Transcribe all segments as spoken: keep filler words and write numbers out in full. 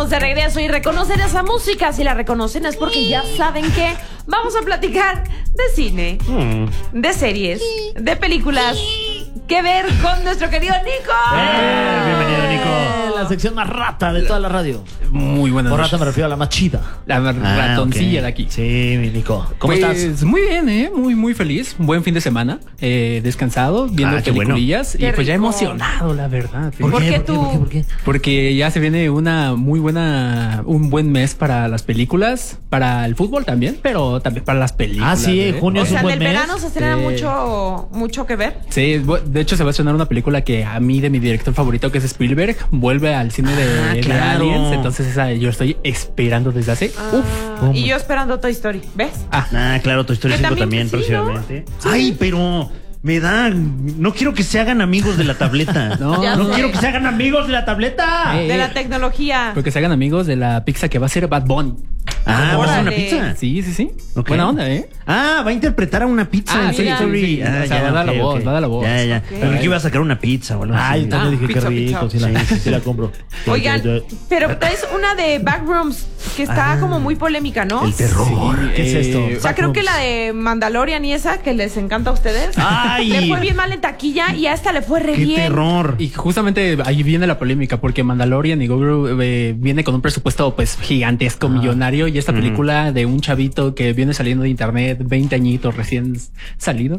estamos de regreso y reconocen esa música. Si la reconocen es porque ya saben que vamos a platicar de cine, mm. de series, de películas. ¿Qué ver con nuestro querido Nico? Eh, bienvenido, Nico. La sección más rata de toda la radio. Muy buena. Por rata me refiero a la más chida. La ah, ratoncilla okay. de aquí. Sí, mi Nico. ¿Cómo pues, estás? Muy bien, ¿eh? Muy, muy feliz. Un buen fin de semana. Eh, descansado, viendo ah, peliculillas. Bueno. Y pues ya emocionado, la verdad. ¿Por, ¿Por, qué, qué tú? ¿Por qué, por qué? Porque ya se viene una muy buena, un buen mes para las películas, para el fútbol también, pero también para las películas. Ah, sí, ¿eh? Junio o es sea, un buen del mes. verano se estrena eh... mucho, mucho que ver. Sí, de hecho se va a estrenar una película que a mí de mi director favorito, que es Spielberg, vuelve al cine de, ah, de claro. Aliens. Entonces esa yo estoy esperando desde hace ah, uf. Y yo esperando Toy Story, ¿ves? Ah, ah claro, Toy Story cinco también, también próximamente. Sí. Ay, pero me da... No quiero que se hagan amigos de la tableta. No, no quiero que se hagan amigos de la tableta. Eh, de la tecnología. Porque se hagan amigos de la pizza que va a ser Bad Bunny. Ah, ¿va a ser una pizza? Sí, sí, sí. Okay. Buena onda, ¿eh? Ah, va a interpretar a una pizza. Ah, sí, sí, sí. Ah, o sea, ya, va a dar okay, la voz, okay. va a dar la voz. Ya, ya. Okay. Pero que iba a sacar una pizza, boludo. Ah, yo también dije pizza, que rico, pizza. Sí, la, sí la compro. Oigan, pero traes una de Backrooms que está ah, como muy polémica, ¿no? El terror. Sí, ¿Qué eh, es esto? O sea, creo que la de Mandalorian y esa, que les encanta a ustedes, Ay. le fue bien mal en taquilla y a esta le fue re ¡Qué bien. terror! Y justamente ahí viene la polémica, porque Mandalorian y Grogu eh, viene con un presupuesto pues gigantesco, ah. millonario, y esta mm. película de un chavito que viene saliendo de internet, veinte añitos recién salido,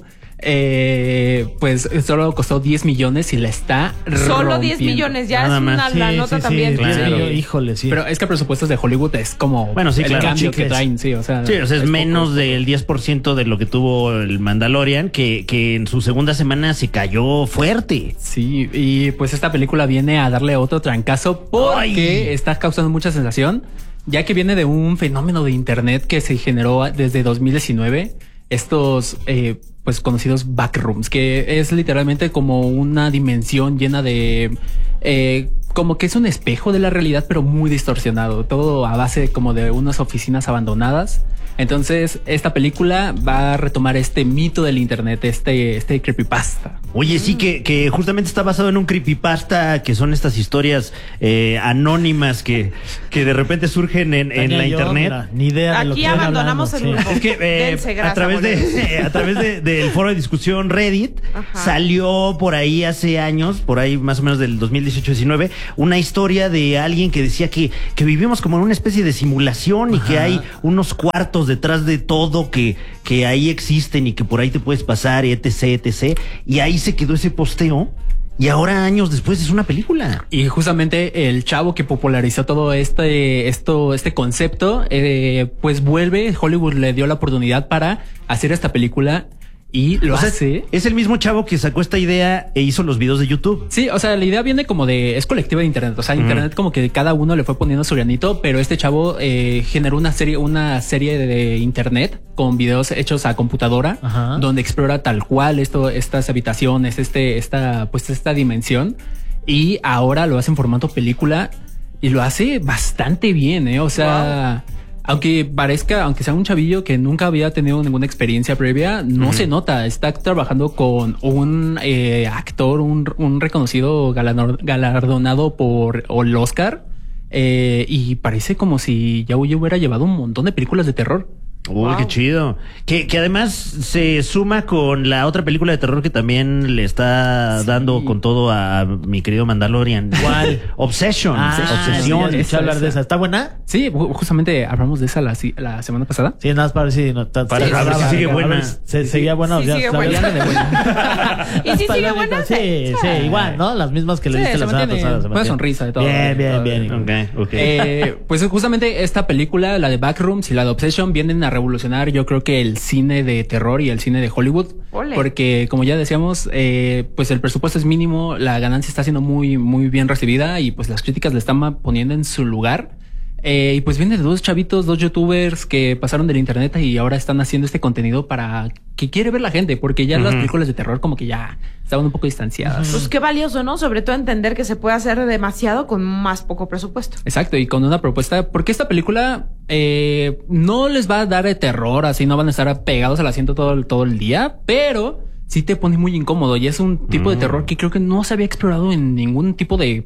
eh, pues solo costó diez millones y la está rompiendo. Solo diez millones, ya Nada es una más. la Sí, nota sí, también. Sí, claro. Sí. Híjole, sí. Pero es que presupuestos de Hollywood es como bueno, sí, el claro, cambio chicles. que traen, sí, o sea, sí, o sea es, es menos poco. del diez por ciento de lo que tuvo el Mandalorian, que, que en su segunda semana se cayó fuerte. Sí, y pues esta película viene a darle otro trancazo porque Ay. está causando mucha sensación, ya que viene de un fenómeno de internet que se generó desde dos mil diecinueve, estos eh, pues conocidos backrooms, que es literalmente como una dimensión llena de eh, como que es un espejo de la realidad, pero muy distorsionado, todo a base como de unas oficinas abandonadas. Entonces, esta película va a retomar este mito del internet, este, este creepypasta. Oye, sí, que, que justamente está basado en un creepypasta, que son estas historias eh, anónimas que, que de repente surgen en, en la yo, internet. Mira, ni idea de lo Aquí que abandonamos el grupo. Sí. Es que eh, Dense, grasa, a través de a través de, del foro de discusión Reddit, ajá, salió por ahí hace años, por ahí más o menos del dos mil dieciocho diecinueve, una historia de alguien que decía que, que vivimos como en una especie de simulación, ajá, y que hay unos cuartos detrás de todo que, que ahí existen y que por ahí te puedes pasar, etc, etc. Y ahí se quedó ese posteo. Y ahora, años después, es una película. Y justamente el chavo que popularizó todo este, esto, este concepto, eh, pues vuelve, Hollywood le dio la oportunidad para hacer esta película. Y lo o sea, hace. Es el mismo chavo que sacó esta idea e hizo los videos de YouTube. Sí, o sea, la idea viene como de. Es colectiva de internet. O sea, mm. internet como que cada uno le fue poniendo su granito. Pero este chavo eh, generó una serie, una serie de internet con videos hechos a computadora, ajá, donde explora tal cual esto, estas habitaciones, este, esta, pues esta dimensión. Y ahora lo hace en formato película y lo hace bastante bien, ¿eh? O sea. Wow. Aunque parezca, aunque sea un chavillo que nunca había tenido ninguna experiencia previa, no uh-huh. se nota. Está trabajando con un eh, actor, un, un reconocido galardonado, galardonado por el Oscar. Eh, y parece como si ya hubiera llevado un montón de películas de terror. Uy, wow, qué chido. Que, que además se suma con la otra película de terror que también le está sí. dando con todo a mi querido Mandalorian. ¿Cuál? Obsession. Ah, Obsesión. Sí, escuché hablar de esa. ¿Está buena? Sí, justamente hablamos de esa la, la semana pasada. Sí, nada más para ver si, no, para, sí, a ver sí, si sigue buena. Se, seguía buena. Sí, ya, sigue buena. buena. ¿Y si sigue buena? Sí, sí, sí, igual, ¿no? Las mismas que le diste la semana pasada. Buena sonrisa de todo. Bien, bien, bien. Okay, okay. Eh, pues justamente esta película, la de Backrooms y la de Obsession, vienen a revolucionar, yo creo que el cine de terror y el cine de Hollywood. Ole. Porque como ya decíamos, eh, pues el presupuesto es mínimo, la ganancia está siendo muy, muy bien recibida y pues las críticas le están poniendo en su lugar. Eh, y pues viene de dos chavitos, dos youtubers que pasaron del internet y ahora están haciendo este contenido para que quiere ver la gente, porque ya uh-huh. las películas de terror como que ya estaban un poco distanciadas. Pues qué valioso, ¿no? Sobre todo entender que se puede hacer demasiado con más poco presupuesto. Exacto, y con una propuesta, porque esta película eh, no les va a dar de terror, así no van a estar pegados al asiento todo, todo el día, pero sí te pone muy incómodo y es un tipo uh-huh. de terror que creo que no se había explorado en ningún tipo de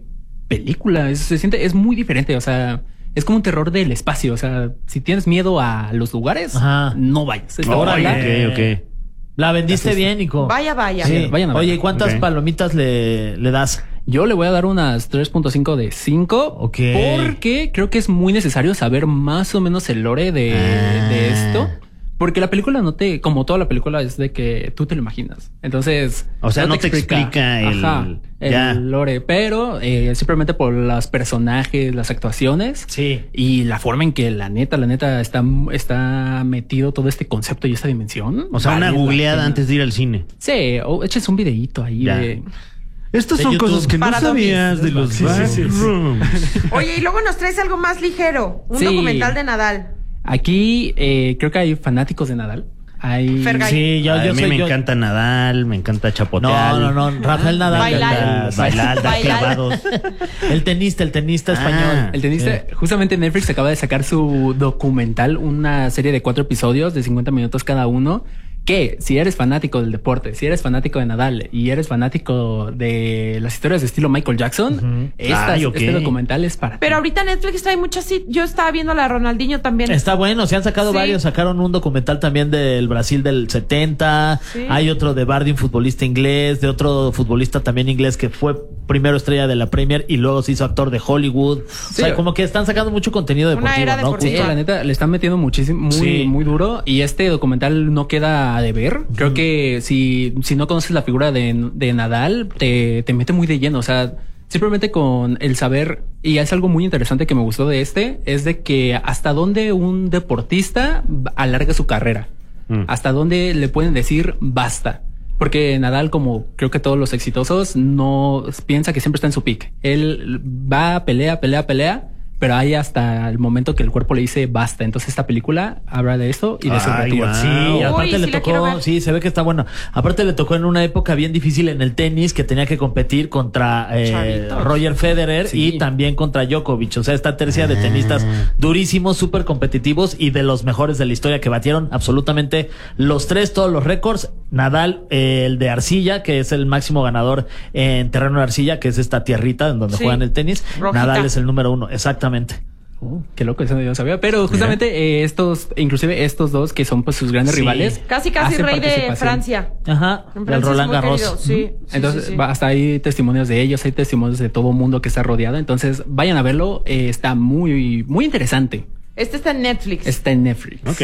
película. Es, se siente, es muy diferente. O sea, es como un terror del espacio. O sea, si tienes miedo a los lugares, Ajá. no vayas. Oh, ok, ok. La vendiste bien, Nico. Vaya, vaya. Sí, vayan a ver. Oye, ¿cuántas okay. palomitas le, le das? Yo le voy a dar unas tres punto cinco de cinco. Ok. Porque creo que es muy necesario saber más o menos el lore de, ah. de esto. Porque la película no te, como toda la película, es de que tú te lo imaginas. Entonces, o sea, no, no te, te explica, explica el, ajá, el ya. lore, pero eh, simplemente por los personajes, las actuaciones, sí, y la forma en que la neta, la neta está, está metido todo este concepto y esta dimensión. O sea, vale una googleada antes de ir al cine. Sí, o eches un videíto ahí ya. de. Estas de son YouTube. Cosas que no Para sabías de los sí, sí, sí, sí. Oye, y luego nos traes algo más ligero, un sí. documental de Nadal. Aquí eh, creo que hay fanáticos de Nadal. Hay... Sí, yo, yo a mí soy, me yo... encanta Nadal, me encanta chapotear. No, no, no, Rafael Nadal. Bailar. Bailar, dar clavados. El tenista, el tenista ah, español. El tenista, sí. Justamente Netflix acaba de sacar su documental, una serie de cuatro episodios de cincuenta minutos cada uno. Que si eres fanático del deporte, si eres fanático de Nadal y eres fanático de las historias de estilo Michael Jackson, uh-huh. estas, Ay, okay. este documental es para Pero ti. ahorita Netflix trae muchas. Yo estaba viendo la de Ronaldinho también. Está bueno, se han sacado sí. varios. Sacaron un documental también del Brasil del setenta. Sí. Hay otro de Vardy, un futbolista inglés, de otro futbolista también inglés que fue primero estrella de la Premier y luego se hizo actor de Hollywood. Sí. O sea, como que están sacando mucho contenido deportivo. Una era ¿no? deportiva. Sí, la neta, le están metiendo muchísimo, muy, sí. muy duro. Y este documental no queda de ver. Creo que si, si no conoces la figura de, de Nadal, te, te mete muy de lleno. O sea, simplemente con el saber, y es algo muy interesante que me gustó de este, es de que hasta dónde un deportista alarga su carrera. Mm. Hasta dónde le pueden decir basta. Porque Nadal, como creo que todos los exitosos, no piensa que siempre está en su pick. Él va, pelea, pelea, pelea. Pero hay hasta el momento que el cuerpo le dice basta. Entonces esta película habla de eso y de Ay, su retiro. Wow. Sí, aparte Uy, le sí tocó, sí, se ve que está bueno. Aparte le tocó en una época bien difícil en el tenis que tenía que competir contra eh, Roger Federer sí. y también contra Djokovic. O sea, esta tercia de tenistas durísimos, súper competitivos y de los mejores de la historia que batieron absolutamente los tres, todos los récords. Nadal, eh, el de arcilla, que es el máximo ganador en terreno de arcilla, que es esta tierrita en donde sí. juegan el tenis. Rojita. Nadal es el número uno, exactamente. Oh, qué loco, eso yo no sabía. Pero justamente eh, estos, inclusive estos dos que son pues sus grandes sí. rivales. Casi, casi rey de Francia. Ajá. El Roland Garros. Sí. Entonces, sí, sí, sí. hasta hay testimonios de ellos, hay testimonios de todo mundo que está rodeado. Entonces, vayan a verlo. Eh, está muy, muy interesante. Este está en Netflix. Está en Netflix. Ok.